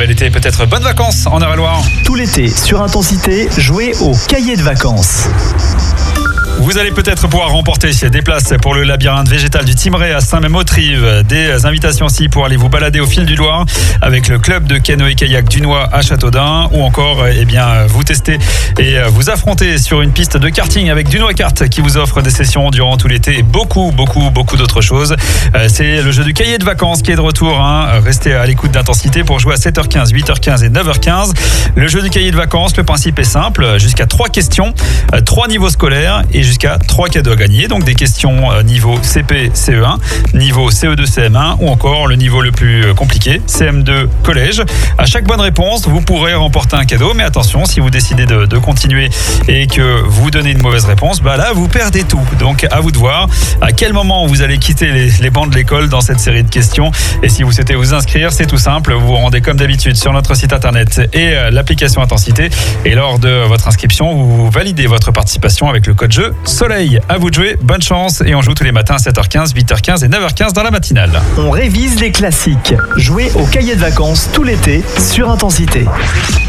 bel été, peut-être bonnes vacances en Eure-et-Loire. Tout l'été, sur Intensité, jouez au cahier de vacances. Vous allez peut-être pouvoir remporter des places pour le labyrinthe végétal du Thymerais à Saint-Mémautrive. Des invitations aussi pour aller vous balader au fil du Loir avec le club de canoë-kayak Dunois à Châteaudun, ou encore vous tester et vous affronter sur une piste de karting avec Dunois Kart qui vous offre des sessions durant tout l'été et beaucoup d'autres choses. C'est le jeu du cahier de vacances qui est de retour. Restez à l'écoute d'Intensité pour jouer à 7h15, 8h15 et 9h15. Le jeu du cahier de vacances, le principe est simple, jusqu'à 3 questions, 3 niveaux scolaires et jusqu'à 3 cadeaux à gagner. Donc des questions niveau CP, CE1, niveau CE2, CM1 ou encore le niveau le plus compliqué, CM2, collège. À chaque bonne réponse, vous pourrez remporter un cadeau. Mais attention, si vous décidez de continuer et que vous donnez une mauvaise réponse, là, vous perdez tout. Donc à vous de voir à quel moment vous allez quitter les bancs de l'école dans cette série de questions. Et si vous souhaitez vous inscrire, c'est tout simple. Vous vous rendez comme d'habitude sur notre site internet et l'application Intensité. Et lors de votre inscription, vous validez votre participation avec le code jeu Soleil. À vous de jouer, bonne chance, et on joue tous les matins à 7h15, 8h15 et 9h15 dans la matinale. On révise les classiques. Jouez au cahier de vacances tout l'été sur Intensité.